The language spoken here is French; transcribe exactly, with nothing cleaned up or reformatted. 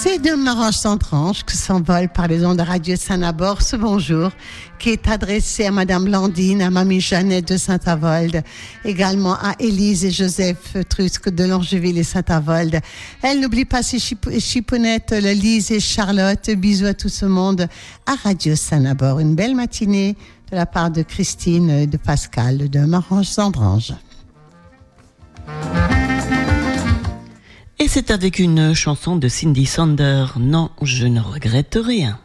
C'est de Marange Santrange que s'envole par les ondes de Radio Sanabord ce bonjour qui est adressé à Madame Blandine, à Mamie Jeannette de Saint-Avold, également à Élise et Joseph Trusque de Longeville et Saint-Avold. Elle n'oublie pas ses chip- chipounettes, Lise et Charlotte. Bisous à tout ce monde à Radio Sanabord. Une belle matinée de la part de Christine et de Pascal de Marange Santrange. Et c'est avec une chanson de Cindy Sander, Non, je ne regrette rien.